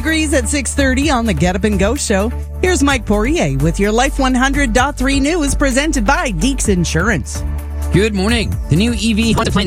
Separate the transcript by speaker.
Speaker 1: degrees at 6:30 on the Get Up and Go show. Here's Mike Poirier with your Life 100.3 news presented by Deeks Insurance.
Speaker 2: Good morning. The new EV Honda Planet